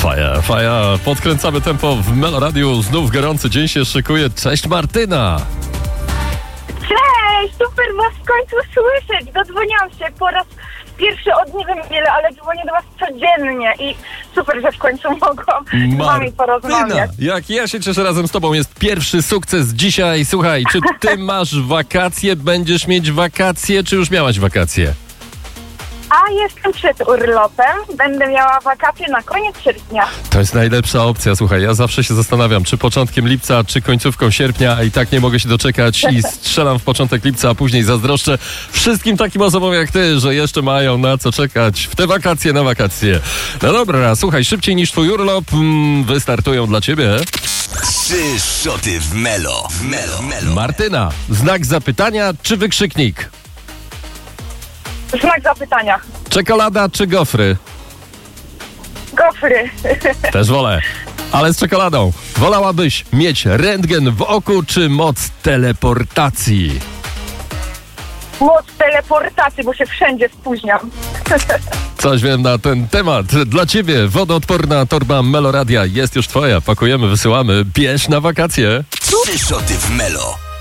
Faja, podkręcamy tempo w Meloradiu, znów gorący dzień się szykuje. Cześć Martyna! Cześć, super was w końcu słyszeć. Dodzwoniłam się po raz pierwszy od nie wiem ile, ale dzwonię do was codziennie i super, że w końcu mogłam z wami porozmawiać. Jak ja się cieszę, razem z tobą jest pierwszy sukces dzisiaj. Słuchaj, czy ty masz wakacje, będziesz mieć wakacje, czy już miałaś wakacje? A jestem przed urlopem, będę miała wakacje na koniec sierpnia. To jest najlepsza opcja, słuchaj, ja zawsze się zastanawiam, czy początkiem lipca, czy końcówką sierpnia, a i tak nie mogę się doczekać i strzelam w początek lipca, a później zazdroszczę wszystkim takim osobom jak ty, że jeszcze mają na co czekać w te wakacje na wakacje. No dobra, słuchaj, szybciej niż twój urlop wystartują dla ciebie 3 szoty w Melo. Martyna, znak zapytania czy wykrzyknik? Znak zapytania. Czekolada czy gofry? Gofry. Też wolę, ale z czekoladą. Wolałabyś mieć rentgen w oku czy moc teleportacji? Moc teleportacji, bo się wszędzie spóźniam. Coś wiem na ten temat. Dla ciebie wodoodporna torba Meloradia jest już twoja. Pakujemy, wysyłamy. Bierz na wakacje. 3 szoty w Melo.